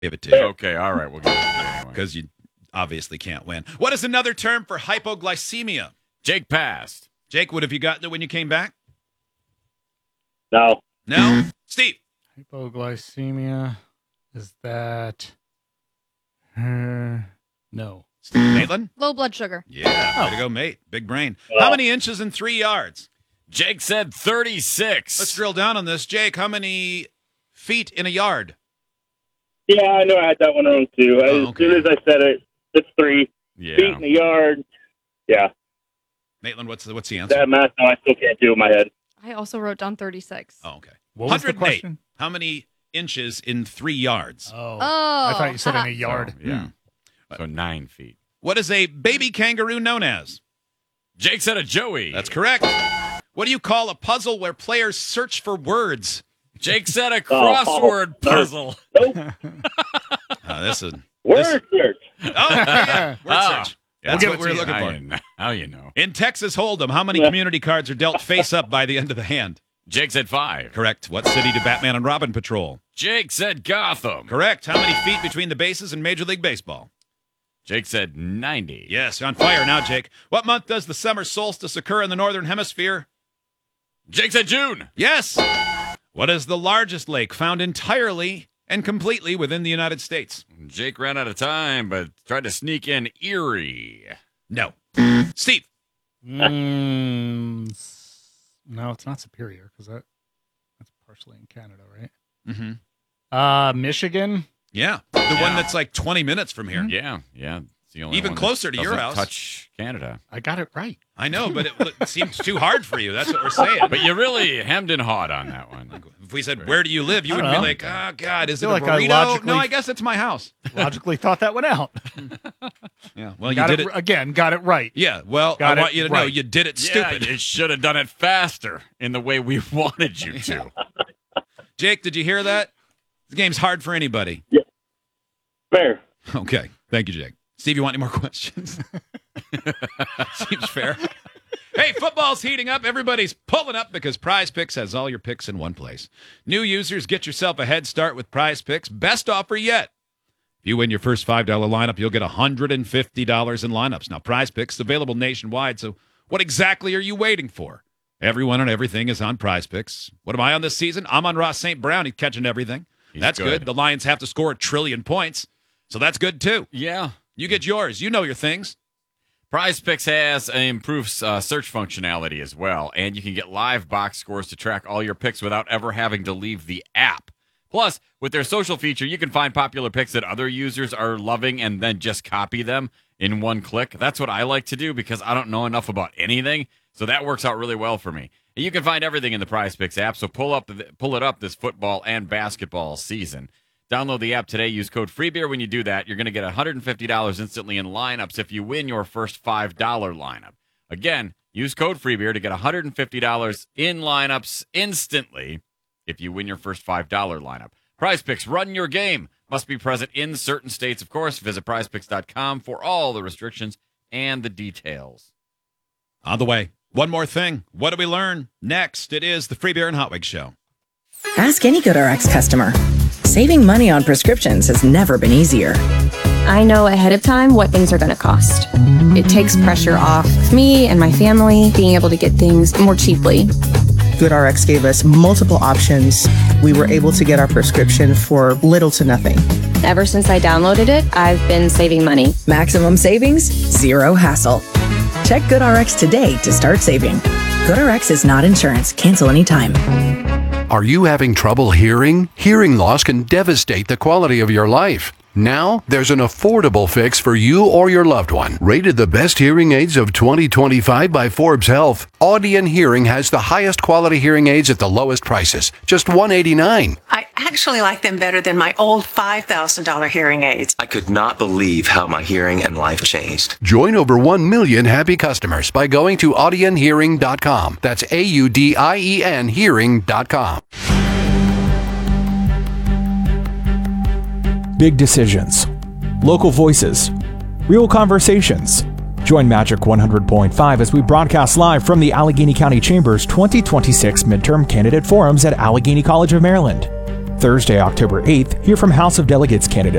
Give it to you. Okay, all right. We'll give it to you anyway. Because you obviously can't win. What is another term for hypoglycemia? Jake passed. Jake, what have you gotten it when you came back? No. No? Steve? Hypoglycemia. Is that... no. Maitland? Low blood sugar. Yeah, way to go, mate. Big brain. How many inches in 3 yards? Jake said 36. Let's drill down on this. Jake, how many feet in a yard? Yeah, I know I had that one wrong, too. As soon as I said it, it's 3 feet in a yard. Yeah. Maitland, what's the answer? That math, no, I still can't do it in my head. I also wrote down 36. Oh, okay. What was the 108. question? How many inches in 3 yards? Oh. Oh. I thought you said in a yard. So, yeah. So 9 feet. What is a baby kangaroo known as? Jake said a Joey. That's correct. What do you call a puzzle where players search for words? Jake said a crossword puzzle. Nope. This is... Word search. Oh, yeah. Word search. That's what we're looking for. Now you know. In Texas Hold'em, how many community cards are dealt face up by the end of the hand? Jake said 5. Correct. What city do Batman and Robin patrol? Jake said Gotham. Correct. How many feet between the bases in Major League Baseball? Jake said 90. Yes, you're on fire now, Jake. What month does the summer solstice occur in the Northern Hemisphere? Jake said June. Yes. What is the largest lake found entirely and completely within the United States? Jake ran out of time, but tried to sneak in Erie. No. Steve. No, it's not Superior because that's partially in Canada, right? Mm-hmm. Michigan. Yeah. The one that's like 20 minutes from here. Yeah. It's the only Even one closer that to your doesn't house. Touch Canada. I got it right. I know, but it seems too hard for you. That's what we're saying. But you really hemmed and hawed on that one. If we said, where do you live? You wouldn't be like, oh, God, is it a like I burrito? logically- No, I guess it's my house. Logically thought that one out. Yeah, well, you Got did it it. again. Got it right. Yeah, well, Got I it want you to know right. you did it stupid. Yeah, you should have done it faster in the way we wanted you to. Jake, did you hear that? The game's hard for anybody. Yeah. Fair. Okay. Thank you, Jake. Steve, you want any more questions? Seems fair. Hey, football's heating up. Everybody's pulling up because Prize Picks has all your picks in one place. New users, get yourself a head start with Prize Picks. Best offer yet. If you win your first $5 lineup, you'll get $150 in lineups. Now, Prize Picks is available nationwide, so what exactly are you waiting for? Everyone and everything is on Prize Picks. What am I on this season? I'm on Ross St. Brown. He's catching everything. That's good. The Lions have to score 1 trillion points, so that's good, too. Yeah. You get yours. You know your things. Prize Picks has an improved search functionality as well, and you can get live box scores to track all your picks without ever having to leave the app. Plus, with their social feature, you can find popular picks that other users are loving and then just copy them in one click. That's what I like to do because I don't know enough about anything, so that works out really well for me. And you can find everything in the Prize Picks app, so pull it up this football and basketball season. Download the app today. Use code FREEBEER when you do that. You're going to get $150 instantly in lineups if you win your first $5 lineup. Again, use code FREEBEER to get $150 in lineups instantly if you win your first $5 lineup. Prize Picks, run your game. Must be present in certain states, of course. Visit prizepicks.com for all the restrictions and the details. On the way. One more thing. What do we learn? Next, it is the Free Beer and Hot Wings Show. Ask any GoodRx customer. Saving money on prescriptions has never been easier. I know ahead of time what things are going to cost. It takes pressure off me and my family being able to get things more cheaply. GoodRx gave us multiple options. We were able to get our prescription for little to nothing. Ever since I downloaded it, I've been saving money. Maximum savings, zero hassle. Check GoodRx today to start saving. GoodRx is not insurance. Cancel anytime. Are you having trouble hearing? Hearing loss can devastate the quality of your life. Now, there's an affordable fix for you or your loved one. Rated the best hearing aids of 2025 by Forbes Health, Audion Hearing has the highest quality hearing aids at the lowest prices, just $189. I actually like them better than my old $5,000 hearing aids. I could not believe how my hearing and life changed. Join over 1 million happy customers by going to audionhearing.com. That's AUDIEN hearing.com. Big decisions, local voices, real conversations. Join Magic 100.5 as we broadcast live from the Allegheny County Chamber's 2026 Midterm Candidate Forums at Allegheny College of Maryland. Thursday, October 8th, hear from House of Delegates candidates